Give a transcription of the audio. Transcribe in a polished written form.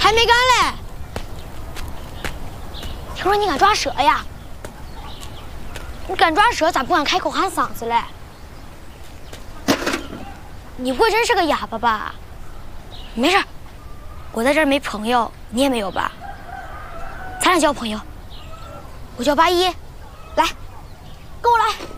还没干嘞。听说你敢抓蛇呀？你敢抓蛇，咋不敢开口喊嗓子嘞？你不会真是个哑巴吧？没事，我在这儿没朋友，你也没有吧？咱俩交朋友。我叫八一，来，跟我来。